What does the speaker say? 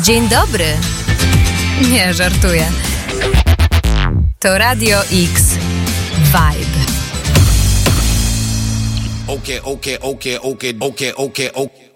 Dzień dobry. Nie, żartuję. To Radio X Vibe. Okay.